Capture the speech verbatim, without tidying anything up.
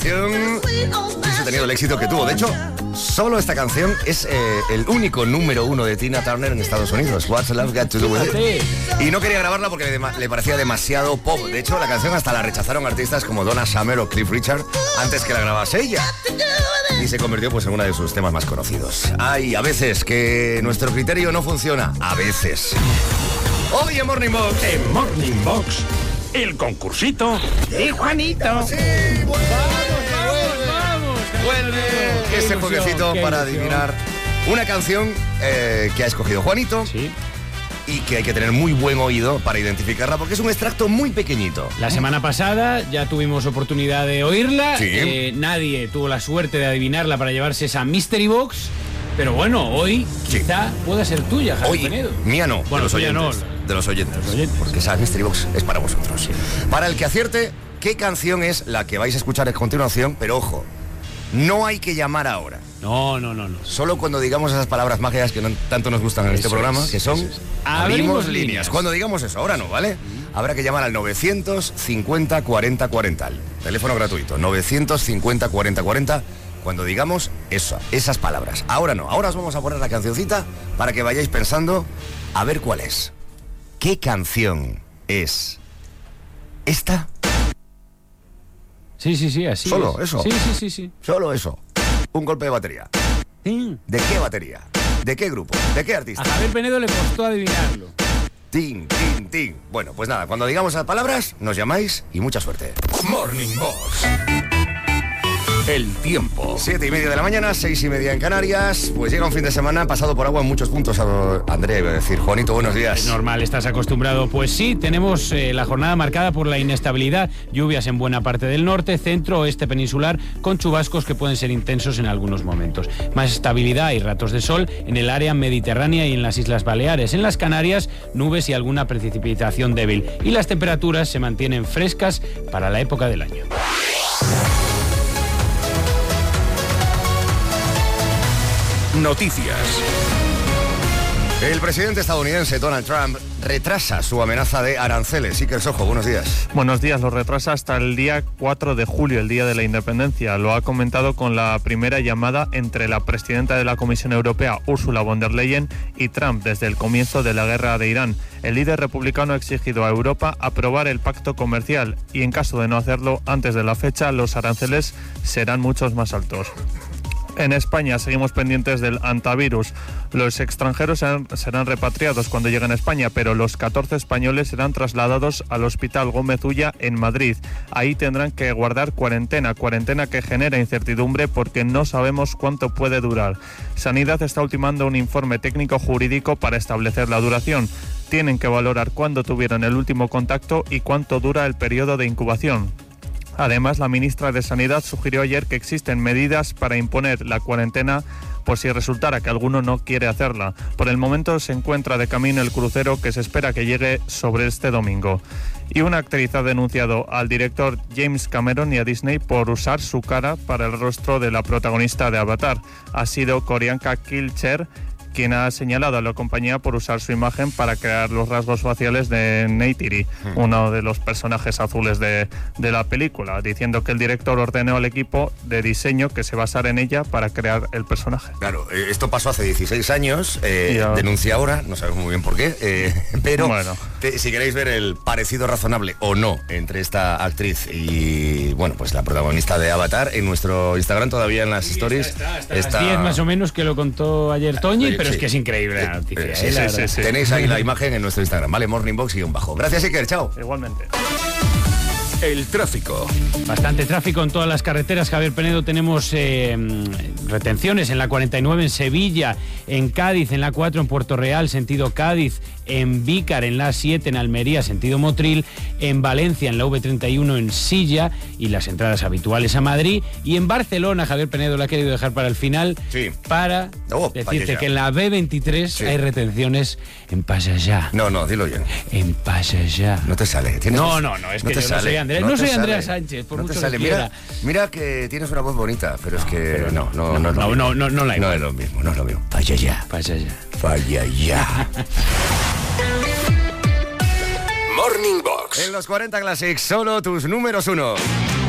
canción hubiese tenido el éxito que tuvo. De hecho, solo esta canción es eh, el único número uno de Tina Turner en Estados Unidos. What's Love Got to Do With It? Y no quería grabarla porque le, le parecía demasiado pop. De hecho, la canción hasta la rechazaron artistas como Donna Summer o Cliff Richard antes que la grabase ella. Y se convirtió pues en uno de sus temas más conocidos. Hay a veces que nuestro criterio no funciona. A veces. Hoy en Morning Box. En Morning Box, el concursito de Juanito. Sí, bueno. Vamos, vamos. Vuelve ese jueguecito para adivinar una canción eh, que ha escogido Juanito. Sí. Y que hay que tener muy buen oído para identificarla porque es un extracto muy pequeñito. La semana pasada ya tuvimos oportunidad de oírla. Sí. Eh, nadie tuvo la suerte de adivinarla para llevarse esa Mystery Box. Pero bueno, hoy Sí. quizá pueda ser tuya, Javi Hoy, Penedo. mía no, Bueno, de los tuya oyentes. no. De los oyentes. De los oyentes. Porque esa Mystery Box es para vosotros. Para el que acierte, ¿qué canción es la que vais a escuchar a continuación? Pero ojo, no hay que llamar ahora. No, no, no, no. Solo cuando digamos esas palabras mágicas que no, tanto nos gustan en Eso este programa, es, que son eso es. abrimos Abrimos líneas. líneas. Cuando digamos eso, ahora no, ¿vale? Habrá que llamar al novecientos cincuenta cuarenta cuarenta, el teléfono gratuito, novecientos cincuenta cuarenta cuarenta, cuando digamos eso, esas palabras. Ahora no, ahora os vamos a poner la cancioncita para que vayáis pensando a ver cuál es. ¿Qué canción es esta? Sí, sí, sí, así Solo es. eso. Sí, sí, sí, sí. Solo eso, un golpe de batería. Sí. ¿De qué batería? ¿De qué grupo? ¿De qué A artista? Javier Penedo le costó adivinarlo. Tin, tin, tin. Bueno, pues nada, cuando digamos las palabras, nos llamáis y mucha suerte. Morning Box. El tiempo. Siete y media de la mañana, seis y media en Canarias. Pues llega un fin de semana pasado por agua en muchos puntos. Andrea iba a decir, Juanito, buenos días. Es normal, estás acostumbrado. Pues sí, tenemos eh, la jornada marcada por la inestabilidad. Lluvias en buena parte del norte, centro, oeste peninsular, con chubascos que pueden ser intensos en algunos momentos. Más estabilidad y ratos de sol en el área mediterránea y en las Islas Baleares. En las Canarias, nubes y alguna precipitación débil. Y las temperaturas se mantienen frescas para la época del año. Noticias. El presidente estadounidense Donald Trump retrasa su amenaza de aranceles. Iker Sojo, buenos días. Buenos días, lo retrasa hasta el día cuatro de julio, el día de la independencia. Lo ha comentado con la primera llamada entre la presidenta de la Comisión Europea, Ursula von der Leyen, y Trump desde el comienzo de la guerra de Irán. El líder republicano ha exigido a Europa aprobar el pacto comercial y en caso de no hacerlo antes de la fecha, los aranceles serán muchos más altos. En España seguimos pendientes del antivirus. Los extranjeros serán, serán repatriados cuando lleguen a España, pero los catorce españoles serán trasladados al Hospital Gómez Ulla en Madrid. Ahí tendrán que guardar cuarentena, cuarentena que genera incertidumbre porque no sabemos cuánto puede durar. Sanidad está ultimando un informe técnico jurídico para establecer la duración. Tienen que valorar cuándo tuvieron el último contacto y cuánto dura el periodo de incubación. Además, la ministra de Sanidad sugirió ayer que existen medidas para imponer la cuarentena por si resultara que alguno no quiere hacerla. Por el momento se encuentra de camino el crucero que se espera que llegue sobre este domingo. Y una actriz ha denunciado al director James Cameron y a Disney por usar su cara para el rostro de la protagonista de Avatar. Ha sido Koreanka Kilcher quien ha señalado a la compañía por usar su imagen para crear los rasgos faciales de Neytiri, hmm. uno de los personajes azules de, de la película, diciendo que el director ordenó al equipo de diseño que se basara en ella para crear el personaje. Claro, eh, esto pasó hace dieciséis años, eh, a... denuncia ahora, no sabemos muy bien por qué, eh, pero bueno. te, si queréis ver el parecido razonable o no entre esta actriz y, bueno, pues la protagonista de Avatar, en nuestro Instagram todavía en las sí, stories está, está, está, está... diez más o menos que lo contó ayer Toñi, pero sí. es que es increíble la noticia. Eh, sí, sí, sí, sí. Tenéis ahí la imagen en nuestro Instagram, ¿vale? Morning Box y un bajo. Gracias, Iker, chao. Igualmente. El tráfico. Bastante tráfico en todas las carreteras, Javier Penedo. Tenemos eh, retenciones en la cuarenta y nueve en Sevilla, en Cádiz, en la cuatro en Puerto Real, sentido Cádiz, en Vícar, en la siete en Almería, sentido Motril, en Valencia, en la V treinta y uno en Silla y las entradas habituales a Madrid. Y en Barcelona, Javier Penedo lo ha querido dejar para el final, sí. para oh, decirte que en la B veintitrés sí. hay retenciones en Pasallá. No, no, dilo bien. En Pasallá. No te sale. No, no, no, es no que yo sale. no soy Andrea, no, no soy Andrea Sánchez, por no mucho te sale. que quiera. Mira, mira que tienes una voz bonita, pero es que pero no, no, no, no, no, no, no, la no es lo mismo, no es lo mismo. Pasallá. Pasallá. Pasallá. Morning Box. En los cuarenta Classics, solo tus números uno.